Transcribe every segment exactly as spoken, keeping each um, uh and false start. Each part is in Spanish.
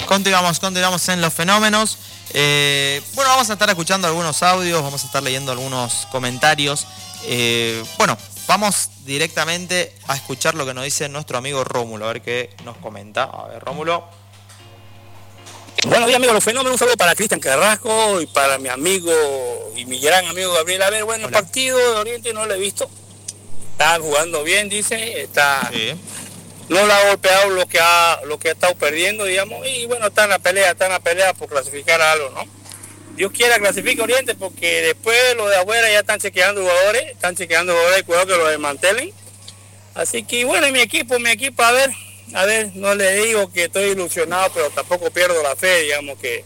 Continuamos, continuamos en los fenómenos. Eh, bueno, vamos a estar escuchando algunos audios, vamos a estar leyendo algunos comentarios. Eh, bueno, vamos directamente a escuchar lo que nos dice nuestro amigo Rómulo, a ver qué nos comenta. A ver, Rómulo. Buenos días, amigos, los fenómenos. Un saludo para Cristian Carrasco y para mi amigo y mi gran amigo Gabriel. A ver, bueno, el partido de Oriente no lo he visto. Está jugando bien, dice. Está... Sí. No le ha golpeado lo que ha lo que ha estado perdiendo, digamos, y bueno, está en la pelea, está en la pelea por clasificar a algo, ¿no? Dios quiera clasifique Oriente, porque después los de afuera ya están chequeando jugadores, están chequeando jugadores, cuidado que los desmantelen. Así que bueno, y mi equipo, mi equipo, a ver, a ver, no le digo que estoy ilusionado, pero tampoco pierdo la fe, digamos, que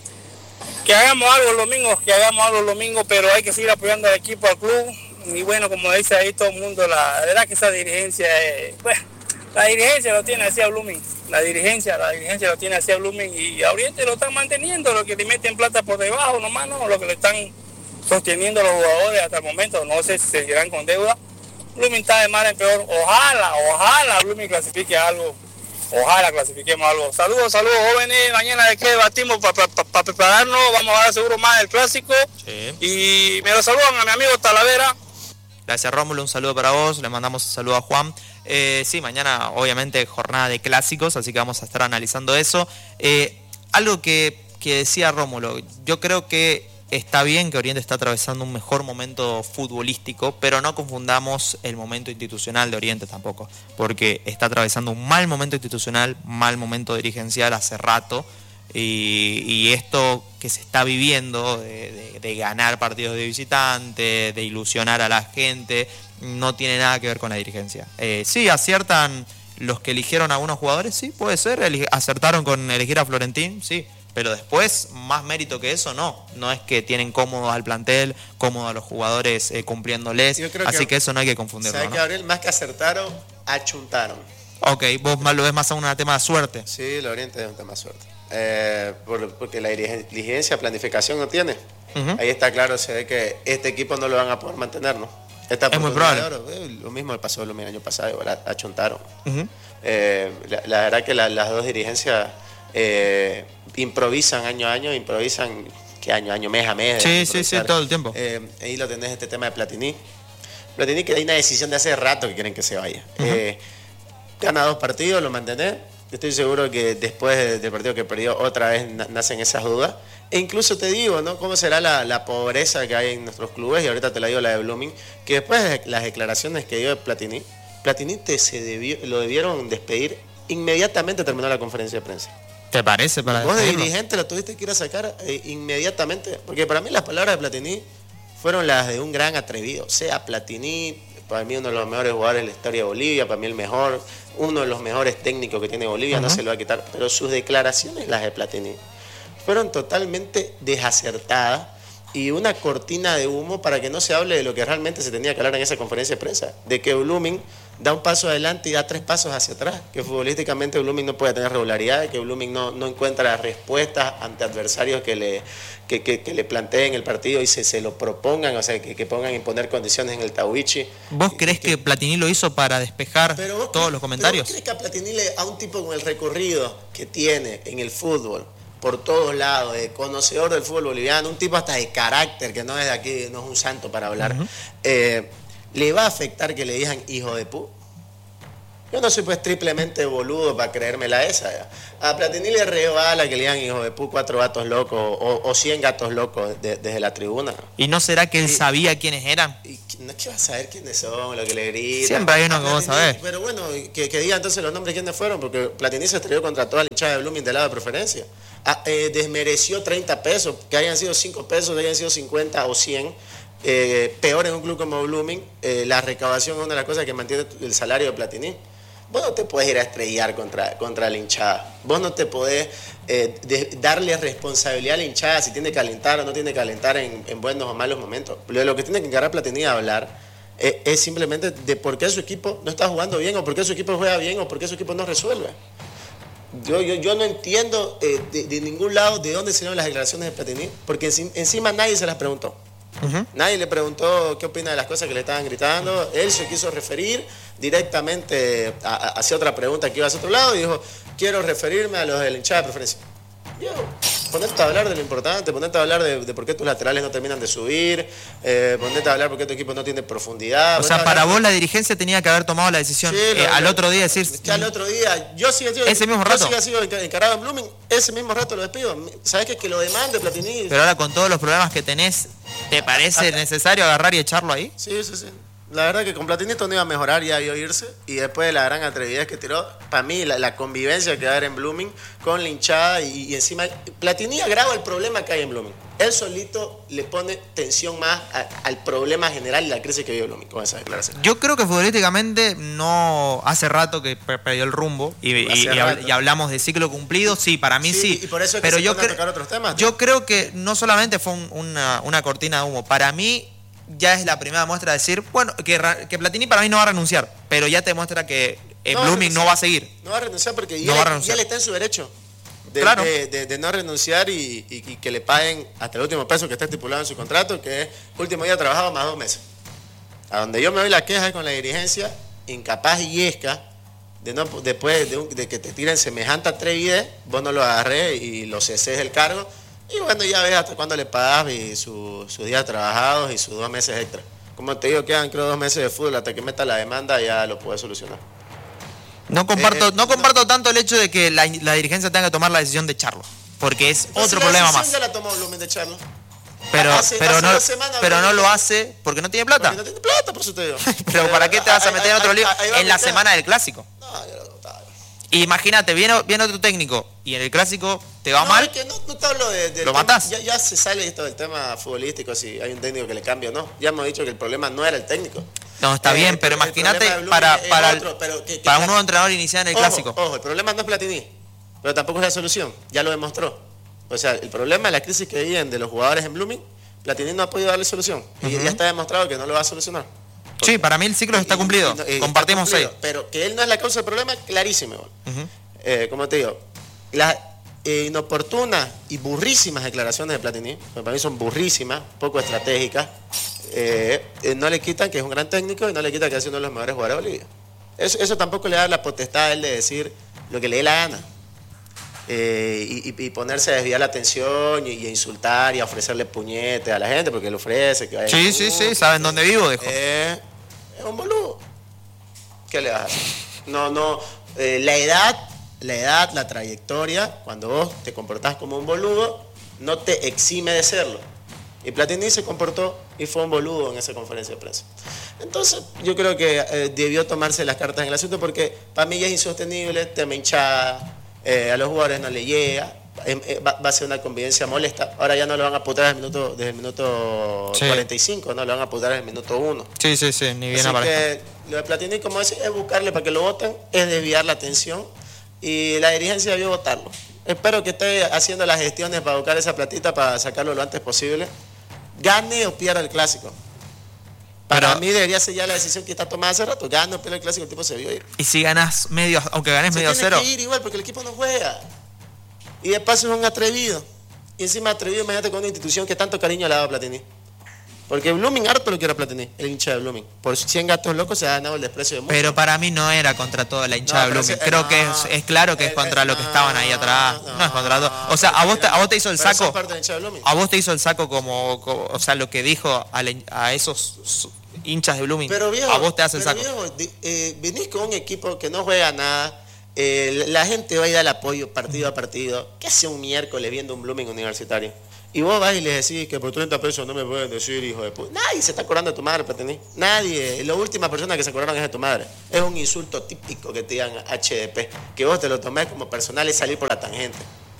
que hagamos algo el domingo, que hagamos algo el domingo, pero hay que seguir apoyando al equipo, al club, y bueno, como dice ahí todo el mundo, la, la verdad que esa dirigencia es, bueno, la dirigencia lo tiene hacia Blooming, la dirigencia, la dirigencia lo tiene hacia Blooming y a Oriente lo están manteniendo, lo que le meten plata por debajo nomás, no, lo que le están sosteniendo los jugadores hasta el momento, no sé si se seguirán con deuda. Blooming está de mal en peor, ojalá, ojalá Blooming clasifique algo, ojalá clasifiquemos algo. Saludos, saludos jóvenes, mañana de qué debatimos para pa, pa, pa prepararnos, vamos a dar seguro más el clásico. Sí. Y me lo saludan a mi amigo Talavera. Gracias, Rómulo, un saludo para vos, le mandamos un saludo a Juan. Eh, sí, mañana obviamente jornada de clásicos, así que vamos a estar analizando eso. Eh, algo que, que decía Rómulo, yo creo que está bien que Oriente está atravesando un mejor momento futbolístico, pero no confundamos el momento institucional de Oriente tampoco, porque está atravesando un mal momento institucional, mal momento dirigencial hace rato, y, y esto que se está viviendo de, de, de ganar partidos de visitante, de ilusionar a la gente, no tiene nada que ver con la dirigencia. Eh, sí, aciertan los que eligieron a algunos jugadores, sí, puede ser, Eli- acertaron con elegir a Florentín, sí, pero después, más mérito que eso, no. No es que tienen cómodos al plantel, cómodos a los jugadores eh, cumpliéndoles, así que, que eso no hay que confundirlo. ¿Sabes, ¿no? Que Gabriel, más que acertaron, achuntaron. Ok, vos más lo ves más a un tema de suerte. Sí, el Oriente es un tema de suerte. Eh, por, porque la dirigencia, planificación no tiene. Uh-huh. Ahí está claro, se ve que este equipo no lo van a poder mantener, ¿no? Esta es muy probable. Oro, eh, lo mismo le pasó el año pasado, igual achuntaron. Uh-huh. eh, la, la verdad que la, las dos dirigencias eh, improvisan año a año, improvisan que año a año, mes a mes. Sí, sí, sí, todo el tiempo. Eh, ahí lo tenés este tema de Platini. Platini, que hay una decisión de hace rato que quieren que se vaya. Uh-huh. eh, gana dos partidos, lo mantenés. Estoy seguro que después del partido que perdió otra vez nacen esas dudas. E incluso te digo, ¿no? ¿Cómo será la, la pobreza que hay en nuestros clubes? Y ahorita te la digo la de Blooming, que después de las declaraciones que dio de Platini, Platini te se debió, lo debieron despedir inmediatamente terminó la conferencia de prensa. ¿Te parece? Para vos de dirigente lo tuviste que ir a sacar eh, inmediatamente, porque para mí las palabras de Platini fueron las de un gran atrevido. O sea, Platini, para mí uno de los mejores jugadores de la historia de Bolivia, para mí el mejor, uno de los mejores técnicos que tiene Bolivia, uh-huh. No se lo va a quitar, pero sus declaraciones, las de Platini, fueron totalmente desacertadas y una cortina de humo para que no se hable de lo que realmente se tenía que hablar en esa conferencia de prensa, de que Blooming da un paso adelante y da tres pasos hacia atrás, que futbolísticamente Blooming no puede tener regularidad, que Blooming no, no encuentra respuestas ante adversarios que le, que, que, que le planteen el partido y se, se lo propongan, o sea, que, que pongan a imponer condiciones en el Tawichi. ¿Vos crees que, que Platini lo hizo para despejar todos crees, los comentarios? ¿Vos crees que a Platini, le, a un tipo con el recorrido que tiene en el fútbol, por todos lados, de conocedor del fútbol boliviano, un tipo hasta de carácter, que no es de aquí, no es un santo para hablar, uh-huh. eh, ¿le va a afectar que le digan hijo de pu? Yo no soy pues triplemente boludo para creérmela esa. Ya. A Platini le rebala que le digan hijo de pu cuatro gatos locos o, o cien gatos locos de, desde la tribuna. ¿Y no será que él y, sabía quiénes eran? Y, no es que va a saber quiénes son, lo que le gritan. Siempre hay uno que vos sabés. Pero bueno, que, que diga entonces los nombres quiénes fueron, porque Platini se estrelló contra toda la hinchada de Blooming de lado de preferencia. Ah, eh, desmereció treinta pesos, que hayan sido cinco pesos, que hayan sido cincuenta o cien. Eh, peor en un club como Blooming, eh, la recaudación es una de las cosas que mantiene el salario de Platini. Vos no te podés ir a estrellar contra, contra la hinchada. Vos no te podés eh, de, darle responsabilidad a la hinchada si tiene que calentar o no tiene que calentar en, en buenos o malos momentos. Lo, lo que tiene que encargar Platini a hablar eh, es simplemente de por qué su equipo no está jugando bien, o por qué su equipo juega bien, o por qué su equipo no resuelve. Yo, yo, yo no entiendo eh, de, de ningún lado de dónde salieron las declaraciones de Platini, porque en, encima nadie se las preguntó. Uh-huh. Nadie le preguntó qué opina de las cosas que le estaban gritando. Él se quiso referir directamente a, a, hacia otra pregunta que iba hacia otro lado y dijo, quiero referirme a los de la hinchada de preferencia. Yo, ponerte a hablar de lo importante, ponerte a hablar de, de por qué tus laterales no terminan de subir, eh, ponerte a hablar por qué tu equipo no tiene profundidad. O sea, para vos la dirigencia tenía que haber tomado la decisión sí, eh, lo, al otro día decir... Que al otro día, yo sigo, sigo, ese mismo rato. Yo sigo encarado en Blooming, ese mismo rato lo despido. ¿Sabes qué? Que lo demande Platini. Pero ahora con todos los problemas que tenés, ¿te parece Acá. necesario agarrar y echarlo ahí? Sí, sí, sí. La verdad que con Platini esto no iba a mejorar, ya iba a irse. Y después de la gran atrevidez que tiró, para mí la, la convivencia que va a haber en Blooming con la hinchada y, y encima... Platini agrava el problema que hay en Blooming. Él solito le pone tensión más a, al problema general y la crisis que vive Blooming con esa declaración. Yo creo que futbolísticamente no... Hace rato que perdió el rumbo y, y, y, y hablamos de ciclo cumplido. Sí, para mí sí. sí. Y por eso es que pero se yo a tocar otros temas. Yo creo que no solamente fue un, una, una cortina de humo. Para mí... ya es la primera muestra de decir, bueno, que, que Platini para mí no va a renunciar, pero ya te muestra que eh, no Blooming no va a seguir. No va a renunciar porque no ya, va a renunciar. ya le está en su derecho de, claro. de, de, de no renunciar y, y, y que le paguen hasta el último peso que está estipulado en su contrato, que es último día trabajado más dos meses. A donde yo me doy la queja es con la dirigencia, incapaz y yesca, de no, después de, un, de que te tiren semejante atrevidez, vos no lo agarré y lo cesés del cargo. Y bueno, ya ves hasta cuándo le pagás y su, sus días trabajados y sus dos meses extra. Como te digo, quedan creo dos meses de fútbol, hasta que meta la demanda ya lo puede solucionar. No comparto, eh, no comparto no. tanto el hecho de que la, la dirigencia tenga que tomar la decisión de echarlo, porque es pues otro si problema la más. Ya la tomó Blooming de echarlo. Pero, hace, pero, hace no, semana, pero no lo hace porque no tiene plata. Porque no tiene plata, por eso te digo. Pero ¿para qué te vas a meter en otro lío en la semana del clásico? No, yo lo Imagínate, viene, viene otro técnico y en el clásico te va no, mal. Es que no, no te hablo de, de ¿Lo tema, matás? Ya, ya se sale esto del tema futbolístico, si hay un técnico que le cambia o no. Ya hemos dicho que el problema no era el técnico. No, está eh, bien, pero el imagínate para, para, otro, pero que, que para un nuevo entrenador iniciar en el ojo, clásico. Ojo, el problema no es Platini, pero tampoco es la solución, ya lo demostró. O sea, el problema es la crisis que viven de los jugadores en Blooming, Platini no ha podido darle solución. Uh-huh. Y ya está demostrado que no lo va a solucionar. Porque, sí, para mí el ciclo está cumplido. Y, y, y Compartimos está cumplido, seis. Pero que él no es la causa del problema, clarísimo. Uh-huh. Eh, como te digo, las eh, inoportunas y burrísimas declaraciones de Platini, que para mí son burrísimas, poco estratégicas, eh, eh, no le quitan que es un gran técnico y no le quitan que es uno de los mejores jugadores de Bolivia. Eso, eso tampoco le da la potestad a él de decir lo que le dé la gana. Eh, y, y ponerse a desviar la atención y, y a insultar y a ofrecerle puñetes a la gente porque le ofrece que vaya. Sí, sí, sí, saben dónde vivo, dijo. Eh, es un boludo. ¿Qué le vas a hacer? No, no, eh, la edad... La edad, la trayectoria, cuando vos te comportás como un boludo, no te exime de serlo. Y Platini se comportó y fue un boludo en esa conferencia de prensa. Entonces, yo creo que eh, debió tomarse las cartas en el asunto porque para mí ya es insostenible, tema hinchada, eh, a los jugadores no le llega, eh, eh, va, va a ser una convivencia molesta. Ahora ya no lo van a putar desde el minuto, desde el minuto sí. cuarenta y cinco, no lo van a putar desde el minuto uno. Sí, sí, sí, ni bien aparezca. Así que lo de Platini, como decía, es buscarle para que lo voten, es desviar la atención. Y la dirigencia debió votarlo. Espero que esté haciendo las gestiones para buscar esa platita para sacarlo lo antes posible. Gane o pierda el clásico. Para Pero, mí debería ser ya la decisión que está tomada hace rato. Gane o pierda el clásico, el tipo se debió ir. Y si ganas medio, aunque ganes se medio tiene cero. Que ir igual porque el equipo no juega. Y de paso es un atrevido. Y encima atrevido, imagínate con una institución que tanto cariño le ha dado a Platini. Porque Blooming harto lo quiere a Platini, el hincha de Blooming. Por cien gatos locos se ha ganado el desprecio de muchos. Pero para mí no era contra toda la hinchada no, de Blooming. Creo no, que es, es claro que es contra eh, lo que estaban ahí atrás. No, no es contra todo. O sea, a vos, te, a vos te hizo el saco. A vos te hizo el saco como, como o sea, lo que dijo a, la, a esos hinchas de Blooming. Pero viejo, a vos te hace el saco. Viejo, eh, venís con un equipo que no juega nada. Eh, la gente va a ir al apoyo partido a partido. ¿Qué hace un miércoles viendo un Blooming universitario? Y vos vas y les decís que por treinta pesos no me pueden decir hijo de puta. Nadie se está acordando de tu madre, Platini. Nadie. La última persona que se acordaron es de tu madre. Es un insulto típico que te digan H D P. Que vos te lo tomés como personal y salir por la tangente.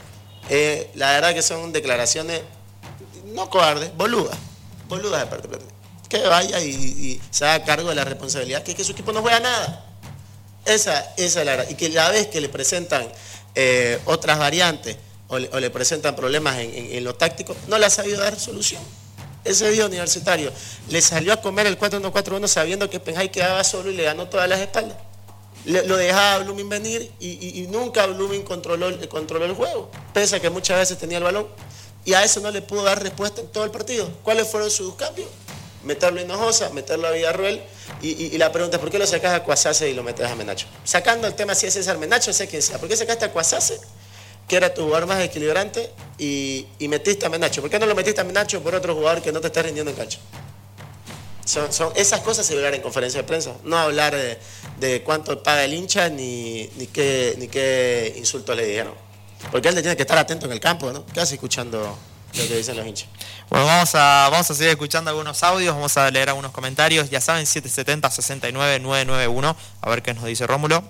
Eh, la verdad que son declaraciones no cobardes, boludas. Boludas de parte de Platini. Que vaya y, y se haga cargo de la responsabilidad, que es que su equipo no juega nada. Esa, esa es la verdad. Y que la vez que le presentan eh, otras variantes, O le, o le presentan problemas en, en, en lo táctico, no le ha sabido dar solución. Ese día Universitario le salió a comer el cuatro uno cuatro uno sabiendo que Penjay quedaba solo y le ganó todas las espaldas. Le, lo dejaba a Blooming venir y, y, y nunca Blooming controló, controló el juego, pese a que muchas veces tenía el balón. Y a eso no le pudo dar respuesta en todo el partido. ¿Cuáles fueron sus cambios? Meterlo a Hinojosa, meterlo a Villarroel. Y, y, y la pregunta es, ¿por qué lo sacas a Cuasase y lo metes a Menacho? Sacando el tema si es César Menacho, sé quién sea. ¿Por qué sacaste a Cuasase? que era tu jugador más desequilibrante y, y metiste a Menacho. ¿Por qué no lo metiste a Menacho por otro jugador que no te está rindiendo en cancha? Son, son, esas cosas se hablar en conferencia de prensa, no hablar de, de cuánto paga el hincha ni, ni, qué, ni qué insultos le dijeron. Porque él tiene que estar atento en el campo, ¿no? Casi escuchando lo que dicen los hinchas. Bueno, vamos a, vamos a seguir escuchando algunos audios, vamos a leer algunos comentarios. Ya saben, siete siete cero, seis nueve nueve nueve uno, a ver qué nos dice Rómulo.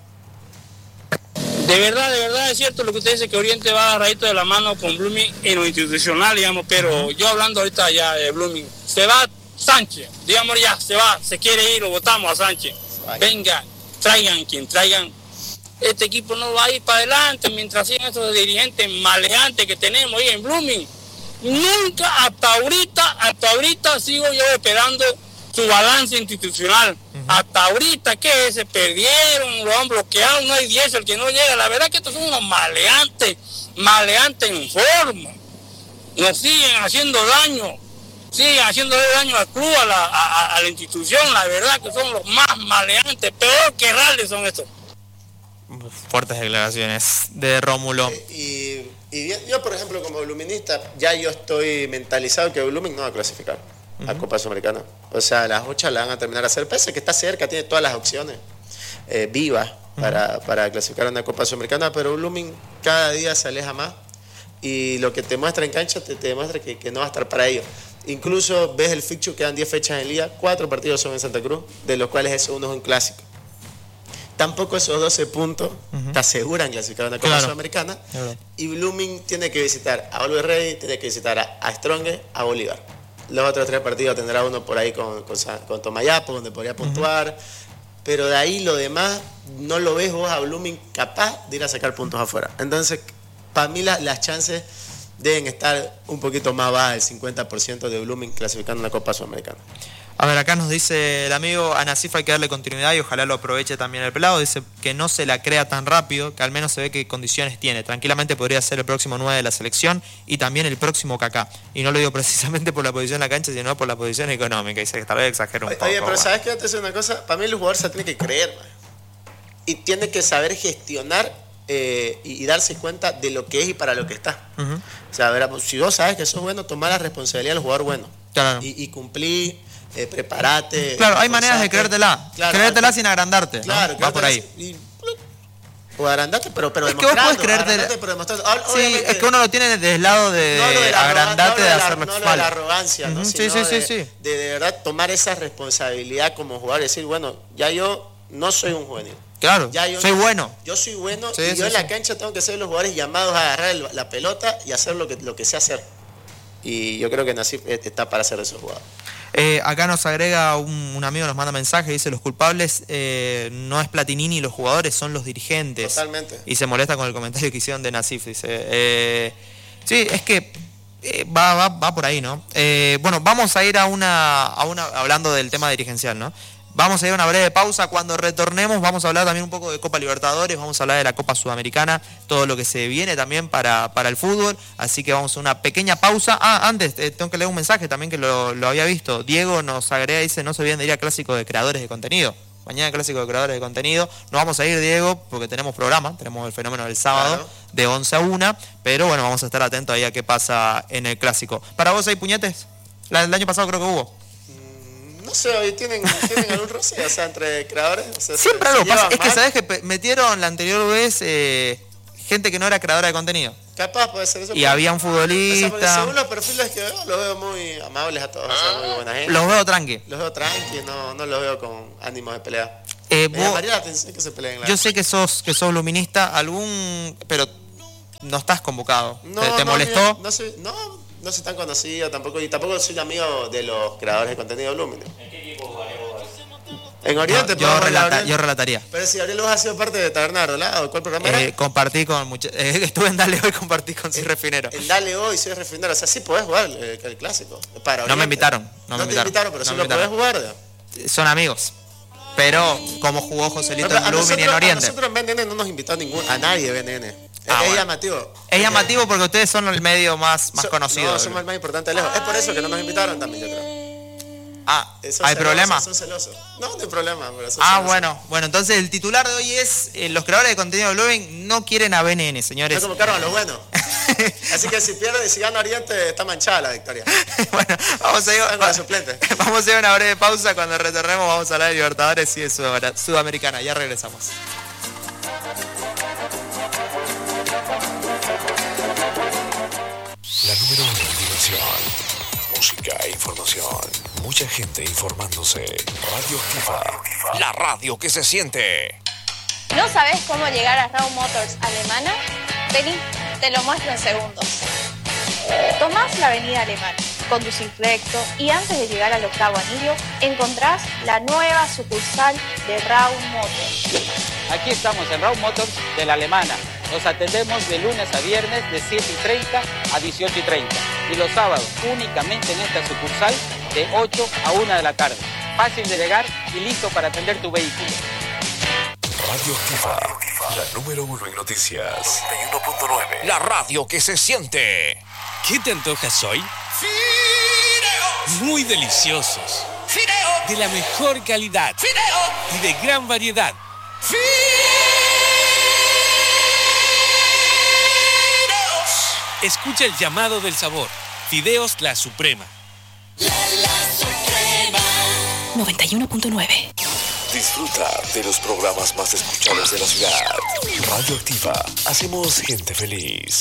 De verdad, de verdad es cierto lo que usted dice, que Oriente va agarradito de la mano con Blooming en lo institucional, digamos, pero yo hablando ahorita ya de Blooming, se va Sánchez, digamos ya, se va, se quiere ir, lo votamos a Sánchez. Venga, traigan quien traigan. Este equipo no va a ir para adelante mientras sigan esos dirigentes maleantes que tenemos ahí en Blooming. Nunca, hasta ahorita, hasta ahorita sigo yo esperando su balance institucional. Uh-huh. Hasta ahorita, ¿qué? Se perdieron, lo han bloqueado, no hay diez, el que no llega. La verdad que estos son unos maleantes, maleantes en forma. Nos siguen haciendo daño. Siguen haciendo daño al club, a la, a, a la institución, la verdad que son los más maleantes, peor que Raldes son estos. Fuertes declaraciones de Rómulo. Eh, y, y bien, yo, por ejemplo, como bluminista, ya yo estoy mentalizado que Blooming no va a clasificar uh-huh. a Copa Sudamericana. O sea, las ocho la van a terminar a hacer, pese que está cerca, tiene todas las opciones eh, vivas uh-huh. para, para clasificar a una Copa Sudamericana, pero Blooming cada día se aleja más y lo que te muestra en cancha te, te demuestra que, que no va a estar para ello. Incluso ves el fixture, quedan diez fechas en liga, cuatro partidos son en Santa Cruz, de los cuales ese uno es un clásico. Tampoco esos doce puntos uh-huh. te aseguran clasificar a una Copa claro. Sudamericana. Claro. Y Blooming tiene que visitar a Always Ready, tiene que visitar a, a Strongest, a Bolívar. Los otros tres partidos tendrá uno por ahí con, con, con Tomayapo, donde podría puntuar. Uh-huh. Pero de ahí lo demás, no lo ves vos a Blooming capaz de ir a sacar puntos afuera. Entonces, para mí la, las chances deben estar un poquito más bajas, el cincuenta por ciento de Blooming clasificando una Copa Sudamericana. A ver, acá nos dice el amigo, a Nasif hay que darle continuidad y ojalá lo aproveche también el pelado. Dice que no se la crea tan rápido, que al menos se ve qué condiciones tiene. Tranquilamente podría ser el próximo nueve de la selección y también el próximo Kaká. Y no lo digo precisamente por la posición en la cancha, sino por la posición económica. Dice que tal vez exagero un Oye, poco. Oye, pero bueno. ¿sabes qué? Te dice una cosa. Para mí el jugador se tiene que creer, man. Y tiene que saber gestionar eh, y, y darse cuenta de lo que es y para lo que está. Uh-huh. O sea, a ver, si vos sabes que sos bueno, tomar la responsabilidad del jugador bueno. Claro. Y, y cumplir... Eh, prepárate. Claro, hay maneras de creértela. Claro, creértela sin agrandarte. Claro, ¿no? Va por ahí. Y, o agrandarte, pero, pero es que vos podés creerte. Pero sí, es que uno lo tiene desde el lado de, no de agrandarte, no de, de hacerlo no mal. No de la arrogancia, uh-huh. ¿no? Sí, sí, sí, de, sí. De, de verdad tomar esa responsabilidad como jugador y decir, bueno, ya yo no soy un juvenil. Claro, ya yo soy no, bueno. Yo soy bueno sí, y sí, yo en sí. la cancha tengo que ser los jugadores llamados a agarrar el, la pelota y hacer lo que, lo que sé hacer. Y yo creo que Nasif está para hacer esos jugadores. Eh, acá nos agrega un, un amigo, nos manda mensaje, dice los culpables eh, no es Platinini y los jugadores, son los dirigentes. Totalmente. Y se molesta con el comentario que hicieron de Nasif, dice. Eh, sí, es que eh, va, va, va por ahí, ¿no? Eh, bueno, vamos a ir a una, a una, hablando del tema dirigencial, ¿no? Vamos a ir a una breve pausa. Cuando retornemos vamos a hablar también un poco de Copa Libertadores, vamos a hablar de la Copa Sudamericana, todo lo que se viene también para, para el fútbol. Así que vamos a una pequeña pausa. Ah, antes, eh, tengo que leer un mensaje también que lo, lo había visto. Diego nos agrega, dice, no se olviden de ir a Clásico de Creadores de Contenido. Mañana Clásico de Creadores de Contenido. No vamos a ir, Diego, porque tenemos programa, tenemos el fenómeno del sábado, claro, de once a una. Pero bueno, vamos a estar atentos ahí a qué pasa en el Clásico. ¿Para vos hay puñetes? La, el año pasado creo que hubo. No sé, hoy tienen, tienen algún roce, o sea, entre creadores. O sea, siempre se, algo se pasa. Es mal. que sabés que metieron la anterior vez eh, gente que no era creadora de contenido. Capaz puede ser eso. Y había un futbolista. O sea, según los perfiles que veo, los veo muy amables a todos, o sea, muy buena gente. Los veo tranqui. Los veo tranqui, no, no los veo con ánimos de pelea. Eh, Me llamaría la atención que se peleen. Yo sé que sos, que sos luminista, algún, pero no estás convocado. No, ¿Te, te no, molestó? Mira, no sé, no. No soy tan conocido tampoco, y tampoco soy amigo de los creadores de contenido de Blooming. ¿En qué equipo jugaría vos? En Oriente, no, yo, relata, yo relataría. Pero si Gabriel vos ha sido parte de Tabernero, ¿verdad? ¿Cuál programa eh, era? Compartí con muchos. Eh, estuve en Dale Hoy, compartí con Soy Refinero. En Dale Hoy, Soy Refinero. O sea, sí podés jugar el, el clásico. Para no me invitaron. No, no me te invitaron, invitaron, pero no sí lo invitaron. podés jugar. ¿Ya? Son amigos. Pero como jugó Joselito pero, en Blooming y en Oriente. A nosotros en B N N no nos invitó a ningún, a nadie de B N N. Ah, es bueno. llamativo. Es llamativo porque ustedes son el medio más, más so, conocido. No, somos el más importante de lejos. Es por eso que no nos invitaron también, yo creo. Ah, Eh, son ¿hay celosos, problema? Son celosos. No, no hay problema, pero son Ah, celosos. bueno, bueno, entonces el titular de hoy es eh, los creadores de contenido de Blooming no quieren a B N N, señores. No como Carlos, lo bueno. Así que si pierde, si gana Oriente, está manchada la victoria. Bueno, vamos a ir Vengo de suplente. vamos a ir a una breve pausa. Cuando retornemos vamos a hablar de Libertadores y de Sudam- Sudamericana. Ya regresamos. La número uno en diversión, música e información. Mucha gente informándose. Radio Activa, la radio que se siente. ¿No sabes cómo llegar a Raw Motors Alemana? Vení, te lo muestro en segundos. Tomás la avenida Alemana, conducís recto y antes de llegar al octavo anillo encontrás la nueva sucursal de Raw Motors. Aquí estamos en Raw Motors de la Alemana. Nos atendemos de lunes a viernes de siete y treinta a dieciocho y treinta. Y los sábados únicamente en esta sucursal de ocho a una de la tarde. Fácil de llegar y listo para atender tu vehículo. Radio Activa, la número uno en noticias. noventa y uno punto nueve. La radio que se siente. ¿Qué te antojas hoy? ¡Fideos! Muy deliciosos. ¡Fideos! De la mejor calidad. ¡Fideos! Y de gran variedad. ¡Fideos! Escucha el llamado del sabor. Fideos La Suprema. La, la Suprema. noventa y uno punto nueve. Disfruta de los programas más escuchados de la ciudad. Radio Activa, hacemos gente feliz.